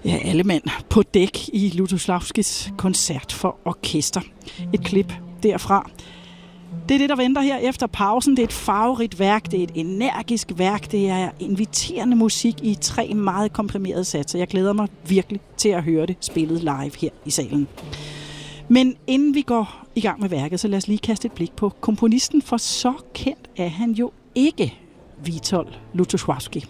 Ja, alle mand på dæk i Lutosławskis koncert for orkester. Et klip derfra. Det er det, der venter her efter pausen. Det er et farverigt værk, det er et energisk værk, det er inviterende musik i 3 meget komprimerede satser. Jeg glæder mig virkelig til at høre det spillet live her i salen. Men inden vi går i gang med værket, så lad os lige kaste et blik på komponisten, for så kendt er han jo ikke, Witold Lutosławski.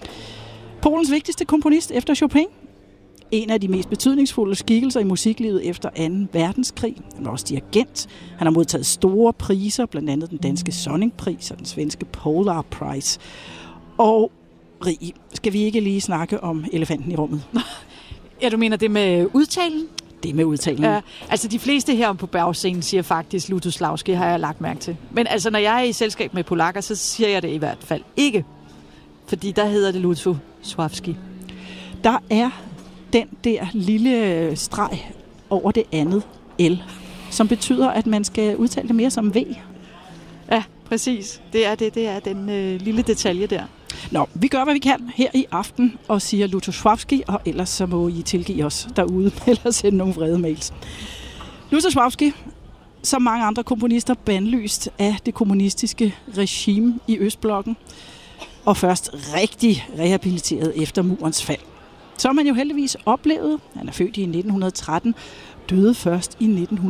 Polens vigtigste komponist efter Chopin. En af de mest betydningsfulde skikkelser i musiklivet efter 2. verdenskrig. Han var også dirigent. Han har modtaget store priser, blandt andet den danske Sonningpris og den svenske Polar Prize. Og Rie, skal vi ikke lige snakke om elefanten i rummet? Ja, du mener det med udtalen? Det med udtalen. Ja, altså de fleste her på Bergscenen siger faktisk Lutosławski, har jeg lagt mærke til. Men altså når jeg er i selskab med polakker, så siger jeg det i hvert fald ikke. Fordi der hedder det Lutosławski. Der er den der lille streg over det andet L, som betyder, at man skal udtale det mere som V. Ja, præcis. Det er den lille detalje der. Nå, vi gør, hvad vi kan her i aften og siger Lutosławski, og ellers så må I tilgive os derude, eller sende nogle vrede mails. Lutosławski, som mange andre komponister, bandlyst af det kommunistiske regime i Østblokken, og først rigtig rehabiliteret efter murens fald. Så har man jo heldigvis oplevet, han er født i 1913, døde først i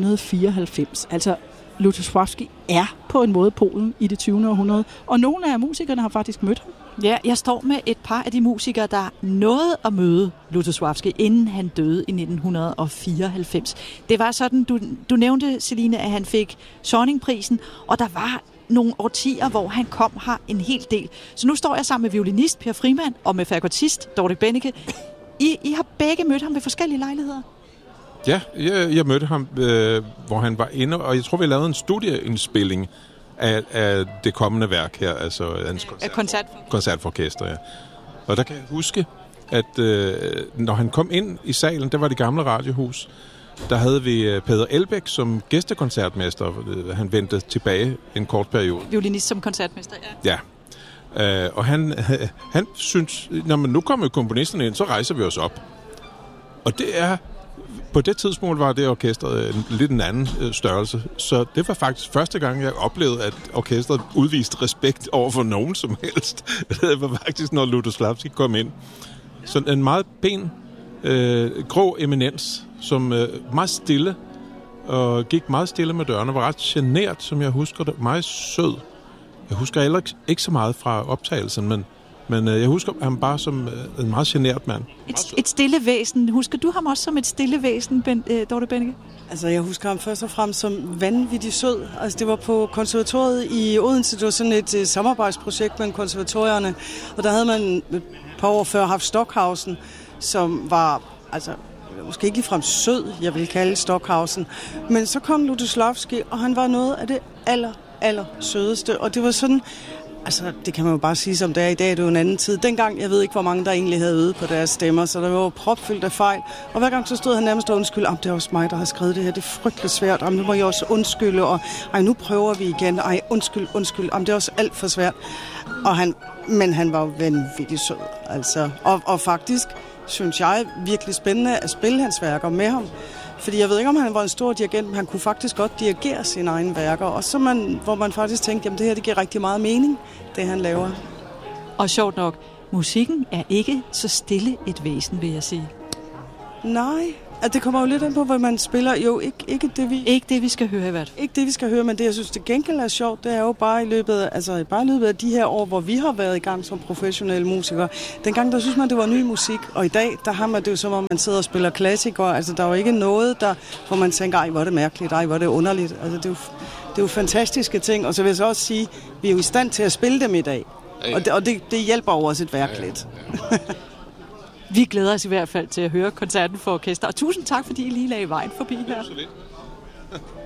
1994. Altså, Lutosławski er på en måde Polen i det 20. århundrede, og nogle af musikerne har faktisk mødt ham. Ja, jeg står med et par af de musikere, der nåede at møde Lutosławski, inden han døde i 1994. Det var sådan, du nævnte, Celine, at han fik Sonningprisen, og der var nogle årtier, hvor han kom her en hel del. Så nu står jeg sammen med violinist Per Frimann og med fagotist Dorte Benneke. I har begge mødt ham ved forskellige lejligheder. Ja, jeg mødte ham, hvor han var inde, og jeg tror, vi lavede en studieindspilling af det kommende værk her, altså hans koncert for orkester, ja. Og der kan jeg huske, at når han kom ind i salen, det var det gamle radiohus, der havde vi Peder Elbæk som gæstekoncertmester. Han vendte tilbage en kort periode. Violinist som koncertmester, ja. Ja. Og han synes, når man nu kommer komponisterne ind, så rejser vi os op. Og det er, på det tidspunkt var det orkestret lidt en anden størrelse. Så det var faktisk første gang, jeg oplevede, at orkestret udviste respekt over for nogen som helst. Det var faktisk, når Lutosławski kom ind. Så en meget pæn, grå eminens, som meget stille, og gik meget stille med dørene, var ret genert, som jeg husker det, meget sød. Jeg husker heller ikke så meget fra optagelsen, men jeg husker ham bare som en meget genert mand. Et stille væsen. Husker du ham også som et stille væsen, Dorte Benneke? Altså, jeg husker ham først og fremmest som vanvittig sød. Altså, det var på konservatoriet i Odense. Det var sådan et samarbejdsprojekt mellem konservatorierne. Og der havde man et par år før haft Stockhausen, som var, altså, måske ikke ligefrem sød, jeg vil kalde Stockhausen. Men så kom Lutosławski, og han var noget af det aller sødeste. Og det var sådan, altså det kan man jo bare sige som det er i dag, det er jo en anden tid. Dengang, jeg ved ikke, hvor mange der egentlig havde øvet på deres stemmer, så der var jo propfyldt af fejl. Og hver gang så stod han nærmest og undskyld, det er også mig, der har skrevet det her, det er frygteligt svært, nu må jeg også undskylde, og nu prøver vi igen, undskyld, det er også alt for svært. Men han var jo vanvittig sød, altså. Og faktisk synes jeg virkelig spændende at spille hans værker med ham. Fordi jeg ved ikke, om han var en stor dirigent, men han kunne faktisk godt dirigere sine egne værker. Og så hvor man faktisk tænkte, jamen det her det giver rigtig meget mening, det han laver. Og sjovt nok, musikken er ikke så stille et væsen, vil jeg sige. Nej, det kommer jo lidt an på, hvad man spiller. Jo, ikke det, vi skal høre i hvert fald. Ikke det, vi skal høre, men det, jeg synes, det gengæld er sjovt, det er jo bare i løbet af de her år, hvor vi har været i gang som professionelle musikere. Dengang, der synes man, det var ny musik, og i dag, der har man det jo som om, man sidder og spiller klassikere. Altså, der er jo ikke noget, hvor man tænker, ej, hvor er det mærkeligt, ej, hvor er det underligt. Altså, det er jo fantastiske ting, og så vil jeg så også sige, vi er jo i stand til at spille dem i dag. Og det hjælper over os et værk lidt. Vi glæder os i hvert fald til at høre koncerten for orkester. Og tusind tak, fordi I lige lagde vejen forbi her.